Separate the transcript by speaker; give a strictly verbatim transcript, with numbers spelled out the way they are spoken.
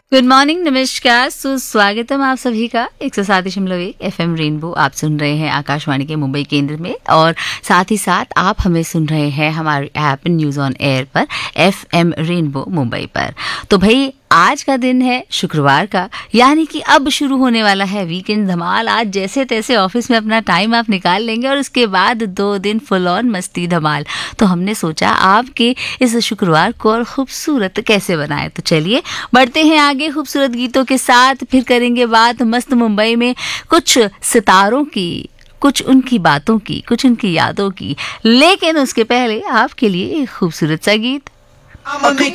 Speaker 1: Good morning, नमस्कार, सुस्वागतम आप सभी का एक सौ सात दशमलव एक एफ एम रेनबो आप सुन रहे हैं आकाशवाणी के मुंबई केंद्र में, और साथ ही साथ आप हमें सुन रहे हैं हमारे ऐप न्यूज़ ऑन एयर पर एफ एम रेनबो मुंबई पर। तो भाई आज का दिन है शुक्रवार का, यानी कि अब शुरू होने वाला है वीकेंड धमाल। आज जैसे तैसे ऑफिस में अपना टाइम आप निकाल लेंगे और उसके बाद दो दिन फुल ऑन मस्ती धमाल। तो हमने सोचा आपके इस शुक्रवार को और खूबसूरत कैसे बनाए। तो चलिए बढ़ते हैं आगे खूबसूरत गीतों के साथ, फिर करेंगे बात मस्त मुंबई में कुछ सितारों की, कुछ उनकी बातों की, कुछ उनकी यादों की। लेकिन उसके पहले आपके लिए एक खूबसूरत सा गीत।